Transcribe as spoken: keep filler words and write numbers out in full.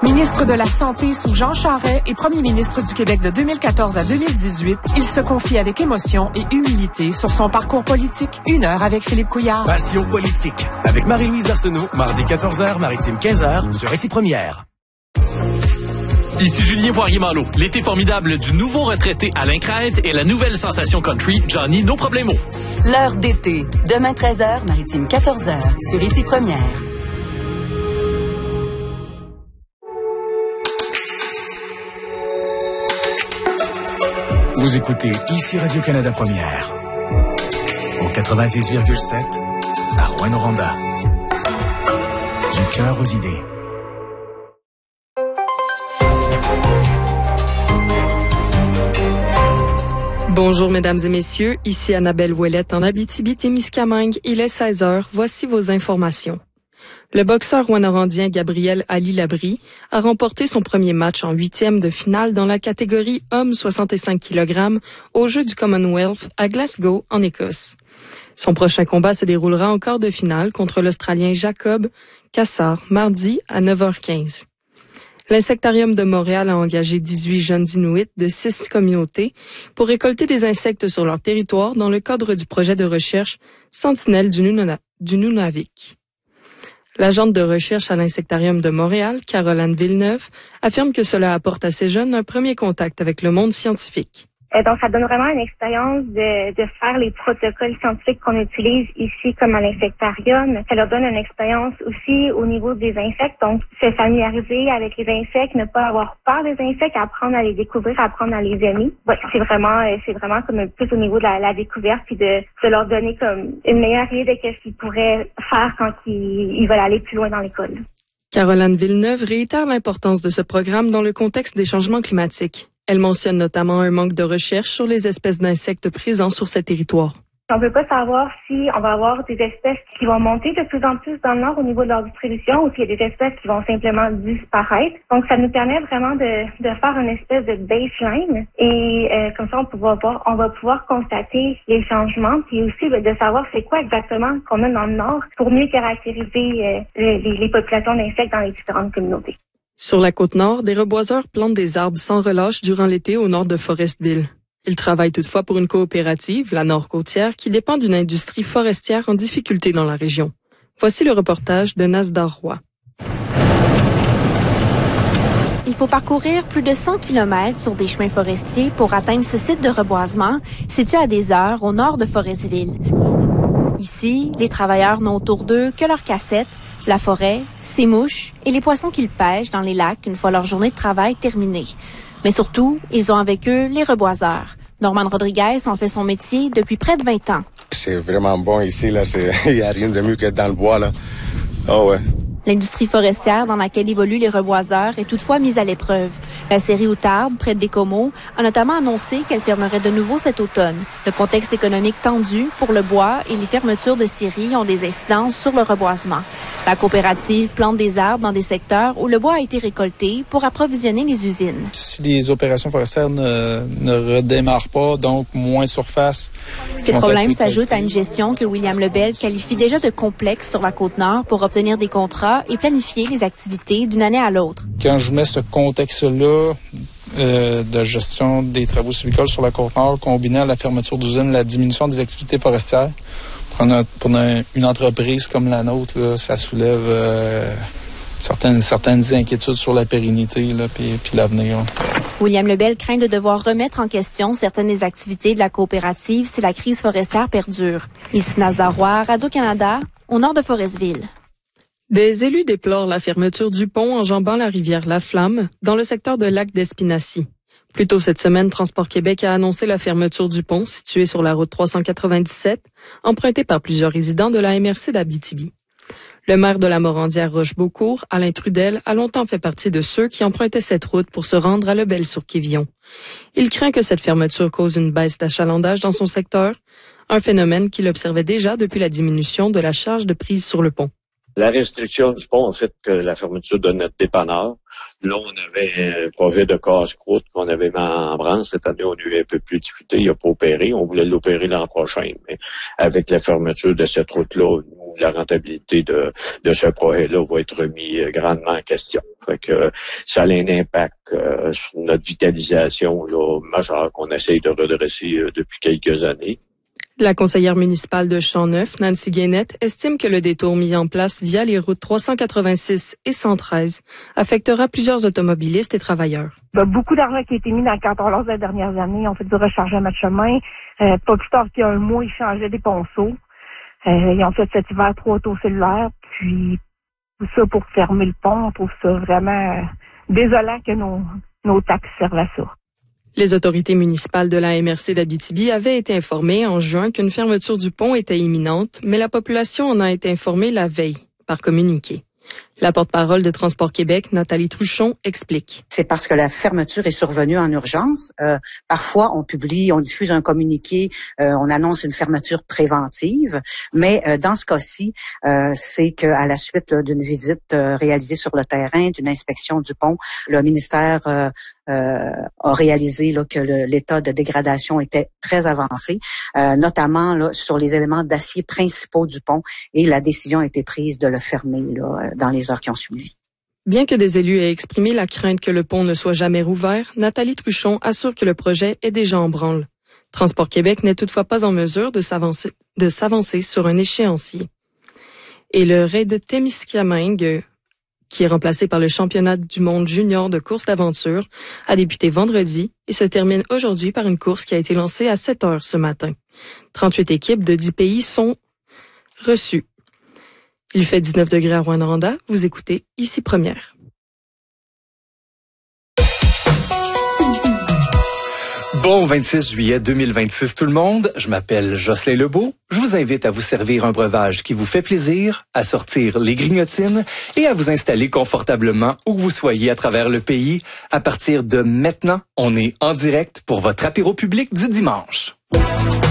Ministre de la Santé sous Jean Charest et premier ministre du Québec de deux mille quatorze à deux mille dix-huit, il se confie avec émotion et humilité sur son parcours politique. Une heure avec Philippe Couillard. Passion politique avec Marie-Louise Arsenault, mardi quatorze heures, Maritime quinze heures, sur Récit Première. Ici Julien Poirier-Malo. L'été formidable du nouveau retraité Alain Crête et la nouvelle sensation country Johnny No Problemo. L'heure d'été. Demain treize heures, Maritime quatorze heures, sur Récit Première. Vous écoutez ici Radio-Canada Première, au quatre-vingt-dix virgule sept, à Rouyn-Noranda. Du cœur aux idées. Bonjour mesdames et messieurs, ici Annabelle Ouellette en Abitibi-Témiscamingue. Il est seize heures, voici vos informations. Le boxeur rouyn-norandien Gabriel Ali-Labrie a remporté son premier match en huitième de finale dans la catégorie hommes soixante-cinq kilogrammes aux Jeux du Commonwealth à Glasgow, en Écosse. Son prochain combat se déroulera en quart de finale contre l'Australien Jacob Cassar, mardi à neuf heures quinze. L'Insectarium de Montréal a engagé dix-huit jeunes Inuits de six communautés pour récolter des insectes sur leur territoire dans le cadre du projet de recherche Sentinelle du, Nuna- du Nunavik. L'agente de recherche à l'Insectarium de Montréal, Caroline Villeneuve, affirme que cela apporte à ces jeunes un premier contact avec le monde scientifique. Euh, donc, ça donne vraiment une expérience de, de faire les protocoles scientifiques qu'on utilise ici comme à l'insectarium. Ça leur donne une expérience aussi au niveau des insectes. Donc, se familiariser avec les insectes, ne pas avoir peur des insectes, apprendre à les découvrir, apprendre à les aimer. Ouais, c'est vraiment, c'est vraiment comme plus au niveau de la, la découverte puis de, de leur donner comme une meilleure idée de ce qu'ils pourraient faire quand ils, ils veulent aller plus loin dans l'école. Caroline Villeneuve réitère l'importance de ce programme dans le contexte des changements climatiques. Elle mentionne notamment un manque de recherche sur les espèces d'insectes présents sur ces territoires. On ne peut pas savoir si on va avoir des espèces qui vont monter de plus en plus dans le nord au niveau de leur distribution ou s'il y a des espèces qui vont simplement disparaître. Donc, ça nous permet vraiment de, de faire une espèce de baseline et euh, comme ça, on, pourra voir, on va pouvoir constater les changements puis aussi de savoir c'est quoi exactement qu'on a dans le nord pour mieux caractériser euh, les, les populations d'insectes dans les différentes communautés. Sur la Côte-Nord, des reboiseurs plantent des arbres sans relâche durant l'été au nord de Forestville. Ils travaillent toutefois pour une coopérative, la Nord-Côtière, qui dépend d'une industrie forestière en difficulté dans la région. Voici le reportage de Nasdar Roy. Il faut parcourir plus de cent kilomètres sur des chemins forestiers pour atteindre ce site de reboisement situé à des heures au nord de Forestville. Ici, les travailleurs n'ont autour d'eux que leurs cassettes, la forêt, ses mouches et les poissons qu'ils pêchent dans les lacs une fois leur journée de travail terminée. Mais surtout, ils ont avec eux les reboiseurs. Norman Rodriguez en fait son métier depuis près de vingt ans. C'est vraiment bon ici, là. Il n'y a rien de mieux que dans le bois, là. Oh ouais. L'industrie forestière dans laquelle évoluent les reboiseurs est toutefois mise à l'épreuve. La scierie Outarde, près de Bécomo, a notamment annoncé qu'elle fermerait de nouveau cet automne. Le contexte économique tendu pour le bois et les fermetures de scieries ont des incidences sur le reboisement. La coopérative plante des arbres dans des secteurs où le bois a été récolté pour approvisionner les usines. Si les opérations forestières ne, ne redémarrent pas, donc moins surface. Ces problèmes s'ajoutent à une gestion que William Lebel qualifie déjà de complexe sur la Côte-Nord pour obtenir des contrats et planifier les activités d'une année à l'autre. Quand je mets ce contexte-là euh, de gestion des travaux sylvicoles sur la Côte-Nord, combiné à la fermeture d'usines, la diminution des activités forestières, pour une, pour une entreprise comme la nôtre, là, ça soulève euh, certaines, certaines inquiétudes sur la pérennité là, puis, puis l'avenir. Là. William Lebel craint de devoir remettre en question certaines des activités de la coopérative si la crise forestière perdure. Ici Nasdar Roy, Radio-Canada, au nord de Forestville. Des élus déplorent la fermeture du pont enjambant la rivière La Flamme dans le secteur de Lac d'Espinacy. Plus tôt cette semaine, Transport Québec a annoncé la fermeture du pont situé sur la route trois cent quatre-vingt-dix-sept, emprunté par plusieurs résidents de la M R C d'Abitibi. Le maire de la Morandière Rochebeaucourt, Alain Trudel, a longtemps fait partie de ceux qui empruntaient cette route pour se rendre à Lebel-sur-Quévillon. Il craint que cette fermeture cause une baisse d'achalandage dans son secteur, un phénomène qu'il observait déjà depuis la diminution de la charge de prise sur le pont. La restriction du pont a fait que la fermeture de notre dépanneur. Là, on avait un projet de casse-croûte qu'on avait mis en branle. Cette année, on a eu un peu plus de difficulté. Il n'a pas opéré. On voulait l'opérer l'an prochain. Mais avec la fermeture de cette route-là, nous, la rentabilité de, de ce projet-là va être remis grandement en question. Fait que ça a un impact euh, sur notre vitalisation là, majeure qu'on essaye de redresser euh, depuis quelques années. La conseillère municipale de Champ-Neuf, Nancy Guénette, estime que le détour mis en place via les routes trois cent quatre-vingt-six et cent treize affectera plusieurs automobilistes et travailleurs. Il y a beaucoup d'argent qui a été mis dans le canton Lauzes les dernières années. On fait du rechargement de chemin. Euh, pas plus tard qu'il y a un mois, ils changeaient des ponceaux. Euh, ils ont fait cet hiver trois autos cellulaires. Puis tout ça pour fermer le pont. On trouve ça vraiment euh, désolant que nos, nos taxes servent à ça. Les autorités municipales de la M R C d'Abitibi avaient été informées en juin qu'une fermeture du pont était imminente, mais la population en a été informée la veille, par communiqué. La porte-parole de Transport Québec, Nathalie Truchon, explique. C'est parce que la fermeture est survenue en urgence. Euh, parfois, on publie, on diffuse un communiqué, euh, on annonce une fermeture préventive, mais euh, dans ce cas-ci, euh, c'est qu'à la suite là, d'une visite euh, réalisée sur le terrain, d'une inspection du pont, le ministère euh, Euh, a réalisé là, que le, l'état de dégradation était très avancé, euh, notamment là, sur les éléments d'acier principaux du pont, et la décision a été prise de le fermer là, dans les heures qui ont suivi. Bien que des élus aient exprimé la crainte que le pont ne soit jamais rouvert, Nathalie Truchon assure que le projet est déjà en branle. Transport Québec n'est toutefois pas en mesure de s'avancer, de s'avancer sur un échéancier. Et le raid de Témiscamingue, qui est remplacé par le championnat du monde junior de course d'aventure, a débuté vendredi et se termine aujourd'hui par une course qui a été lancée à sept heures ce matin. trente-huit équipes de dix pays sont reçues. Il fait dix-neuf degrés à Rouyn-Noranda. Vous écoutez Ici Première. Bon vingt-six juillet deux mille vingt-six tout le monde, je m'appelle Jocelyn Lebeau. Je vous invite à vous servir un breuvage qui vous fait plaisir, à sortir les grignotines et à vous installer confortablement où que vous soyez à travers le pays. À partir de maintenant, on est en direct pour votre apéro public du dimanche.